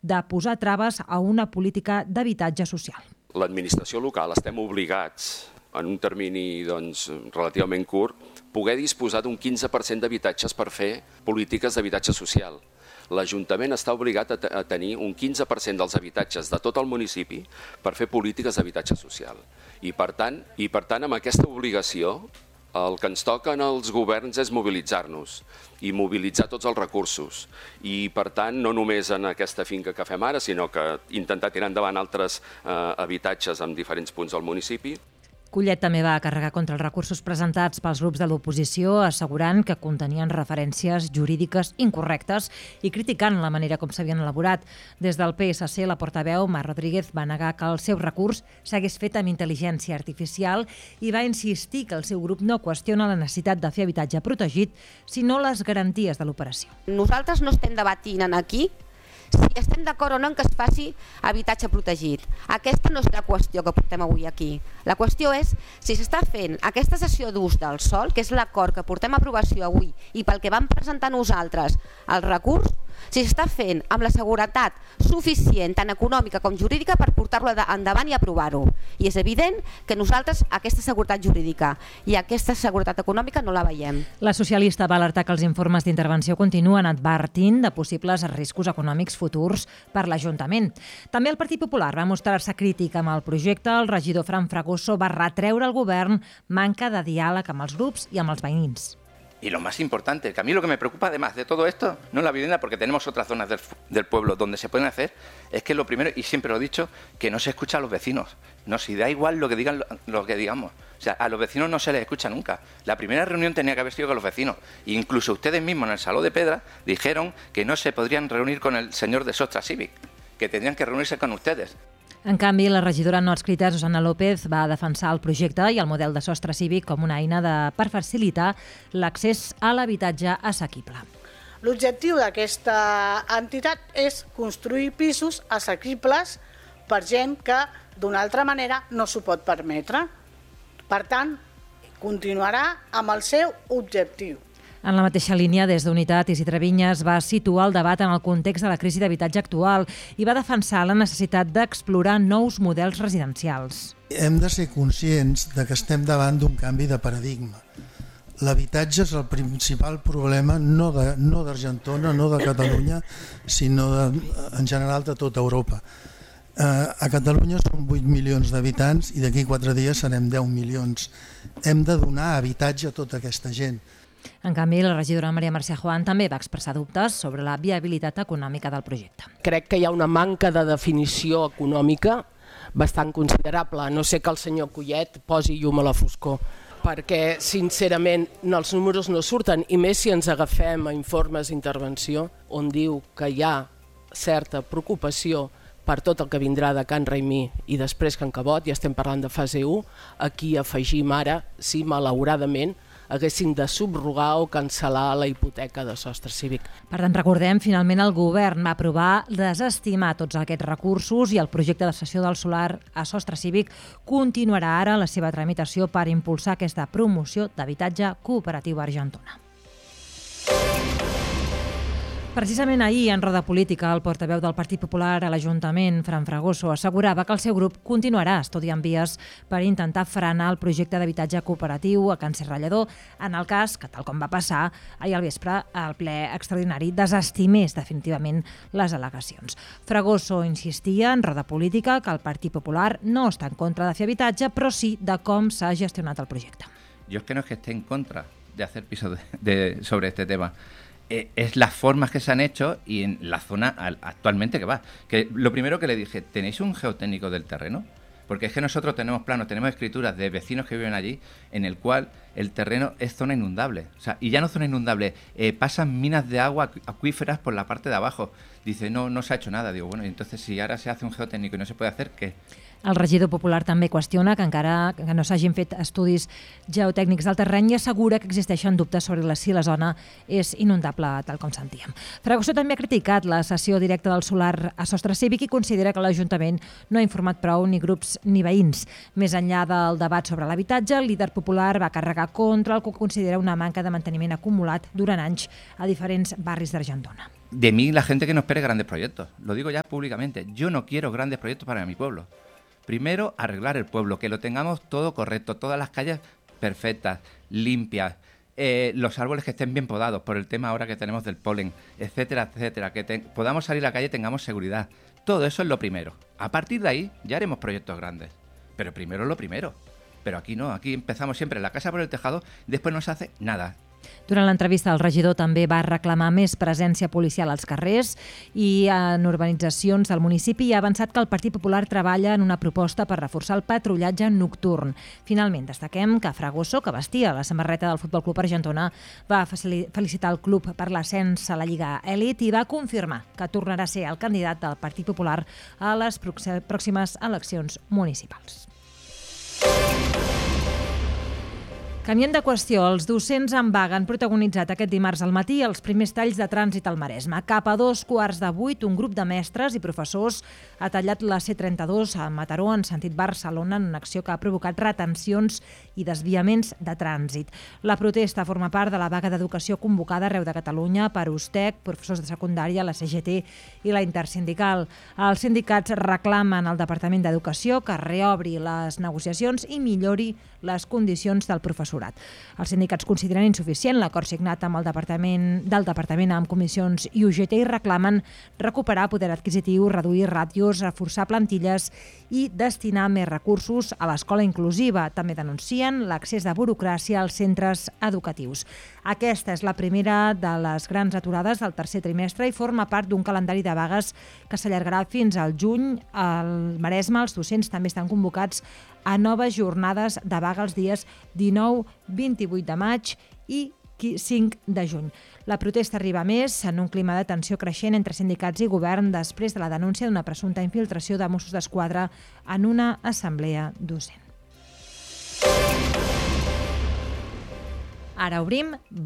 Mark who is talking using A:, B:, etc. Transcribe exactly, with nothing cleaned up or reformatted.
A: de posar traves a una política d'habitatge social.
B: L'administració local estem obligats, en un termini doncs, relativament curt, poder disposar d'un quinze per cent d'habitatges per fer polítiques d'habitatge social. L'Ajuntament està obligat a tenir un quinze per cent dels habitatges de tot el municipi per fer polítiques d'habitatge social. I per tant, i per tant, amb aquesta obligació, el que ens toca als governs és mobilitzar-nos i mobilitzar tots els recursos. I per tant, no només en aquesta finca que fem ara, sinó que intentar tirar endavant altres eh, habitatges en diferents punts del municipi.
A: Collet també va carregar contra els recursos presentats pels grups de l'oposició, assegurant que contenien referències jurídiques incorrectes i criticant la manera com s'havien elaborat. Des del P S C, la portaveu, Mar Rodríguez, va negar que el seu recurs s'hagués fet amb intel·ligència artificial i va insistir que el seu grup no qüestiona la necessitat de fer habitatge protegit, sinó les garanties de l'operació.
C: Nosaltres no estem debatint aquí si estem d'acord o no en que es faci habitatge protegit. Aquesta no és la qüestió que portem avui aquí. La qüestió és si s'està fent aquesta cessió d'ús del sòl, que és l'acord que portem a aprovació avui i pel que vam presentar nosaltres el recurs, si s'està fent amb la seguretat suficient, tant econòmica com jurídica, per portar-lo endavant i aprovar-ho. I és evident que nosaltres aquesta seguretat jurídica i aquesta seguretat econòmica no la veiem.
A: La socialista va alertar que els informes d'intervenció continuen advertint de possibles riscos econòmics futurs per l'Ajuntament. També el Partit Popular va mostrar-se crític amb el projecte. El regidor Fran Fragoso va retreure al govern manca de diàleg amb els grups i amb els veïns.
D: Y lo más importante, que a mí lo que me preocupa además de todo esto, no es la vivienda, porque tenemos otras zonas del, del pueblo donde se pueden hacer, es que lo primero, y siempre lo he dicho, que no se escucha a los vecinos. No, si da igual lo que digan, lo que digamos. O sea, a los vecinos no se les escucha nunca. La primera reunión tenía que haber sido con los vecinos. E incluso ustedes mismos en el Saló de Pedra dijeron que no se podrían reunir con el señor de Sostra Civic, que tendrían que reunirse con ustedes.
A: En canvi, la regidora no adscrita Susana López va defensar el projecte i el model de sostre cívic com una eina de, per facilitar l'accés a l'habitatge assequible.
E: L'objectiu d'aquesta entitat és construir pisos assequibles per gent que d'una altra manera no s'ho pot permetre. Per tant, continuarà amb el seu objectiu.
A: En la mateixa línia, des d'Unitat, Isidre Vinyes va situar el debat en el context de la crisi d'habitatge actual i va defensar la necessitat d'explorar nous models residencials.
F: Hem de ser conscients de que estem davant d'un canvi de paradigma. L'habitatge és el principal problema no de, no d'Argentona, no de Catalunya, sinó de, en general de tota Europa. Eh, a Catalunya som vuit milions d'habitants i d'aquí quatre dies serem deu milions. Hem de donar habitatge a tota aquesta gent.
A: En canvi, la regidora Maria Mercè Juan també va expressar dubtes sobre la viabilitat econòmica del projecte.
G: Crec que hi ha una manca de definició econòmica bastant considerable. No sé que el senyor Collet posi llum a la foscor, perquè, sincerament, els números no surten, i més si ens agafem a informes d'intervenció on diu que hi ha certa preocupació per tot el que vindrà de Can Raimí i després Can Cabot, i estem parlant de fase u, aquí afegim ara, si malauradament, haguessin de subrogar o cancel·lar la hipoteca de sostre cívic.
A: Per tant, recordem, finalment el govern va aprovar desestimar tots aquests recursos i el projecte de cessió del solar a sostre cívic continuarà ara la seva tramitació per impulsar aquesta promoció d'habitatge cooperatiu a Argentona. Precisament ahir, en roda política, el portaveu del Partit Popular a l'Ajuntament, Fran Fragoso, assegurava que el seu grup continuarà estudiant vies per intentar frenar el projecte d'habitatge cooperatiu a Can Serrallador, en el cas que, tal com va passar ahir al vespre, el ple extraordinari desestimés definitivament les al·legacions. Fragoso insistia en roda política que el Partit Popular no està en contra de fer habitatge, però sí de com s'ha gestionat el projecte.
D: Jo és que no és que esté en contra de hacer pisos de, de, sobre este tema. Es las formas que se han hecho y en la zona actualmente que va. Que lo primero que le dije, ¿tenéis un geotécnico del terreno? Porque es que nosotros tenemos planos, tenemos escrituras de vecinos que viven allí en el cual el terreno es zona inundable. O sea, y ya no zona inundable, eh, pasan minas de agua acuíferas por la parte de abajo. Dice, no, no se ha hecho nada. Digo, bueno, entonces si ahora se hace un geotécnico y no se puede hacer, ¿qué?
A: El regidor popular també qüestiona que encara que no s'hagin fet estudis geotècnics del terreny i assegura que existeixen dubtes sobre si la zona és inundable, tal com sentíem. Fragoso també ha criticat la cessió directa del solar a sostre cívic i considera que l'Ajuntament no ha informat prou ni grups ni veïns. Més enllà del debat sobre l'habitatge, el líder popular va carregar contra el que considera una manca de manteniment acumulat durant anys a diferents barris d'Argentona.
D: de mí la gente que no espere grandes proyectos. Lo digo ya públicamente. Yo no quiero grandes proyectos para mi pueblo. Primero, arreglar el pueblo, que lo tengamos todo correcto, todas las calles perfectas, limpias, eh, los árboles que estén bien podados por el tema ahora que tenemos del polen, etcétera, etcétera, que te, podamos salir a la calle y tengamos seguridad. Todo eso es lo primero. A partir de ahí ya haremos proyectos grandes. Pero primero lo primero. Pero aquí no, aquí empezamos siempre la casa por el tejado y después no se hace nada.
A: Durant l'entrevista, el regidor també va reclamar més presència policial als carrers i en urbanitzacions del municipi i ha avançat que el Partit Popular treballa en una proposta per reforçar el patrullatge nocturn. Finalment, destaquem que Fragoso, que vestia la samarreta del Futbol Club Argentona, va felicitar el club per l'ascens a la Lliga Elit i va confirmar que tornarà a ser el candidat del Partit Popular a les pròximes eleccions municipals. Canviant de qüestió, els docents en vaga han protagonitzat aquest dimarts al matí els primers talls de trànsit al Maresme. Cap a dos quarts de vuit, un grup de mestres i professors ha tallat la C trenta-dos a Mataró en sentit Barcelona en una acció que ha provocat retencions i desviaments de trànsit. La protesta forma part de la vaga d'educació convocada arreu de Catalunya per U S T E C, professors de secundària, la C G T i la Intersindical. Els sindicats reclamen al Departament d'Educació que reobri les negociacions i millori les condicions del professorat. Els sindicats consideren insuficient l'acord signat amb el departament del departament amb comissions i U G T i reclamen recuperar poder adquisitiu, reduir ràtios, reforçar plantilles i destinar més recursos a l'escola inclusiva. També denuncien l'accés de burocràcia als centres educatius. Aquesta és la primera de les grans aturades del tercer trimestre i forma part d'un calendari de vagues que s'allargarà fins al juny. Al Maresme, els docents també estan convocats a noves jornades de vaga els dies dinou, vint-i-vuit de maig i cinc de juny. La protesta arriba a més en un clima de tensió creixent entre sindicats i govern després de la denúncia d'una presumpta infiltració de Mossos d'Esquadra en una assemblea docent. Ara obrim